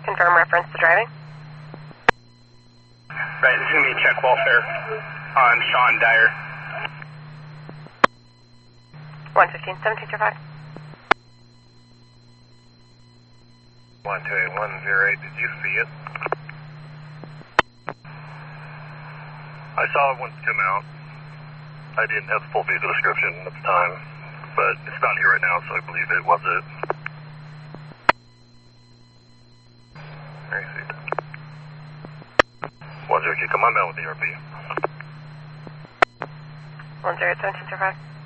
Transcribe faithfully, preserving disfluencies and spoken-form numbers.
confirm reference to driving. Right, this is going to be check welfare on Sean Dyer. one fifteen, seventeen two five. one two eight one zero eight, did you see it? I saw it once come out. I didn't have the full vehicle description at the time, but it's not here right now, so I believe it was it. I see. one zero two, come on down with the R P. one zero eight, seventeen two five.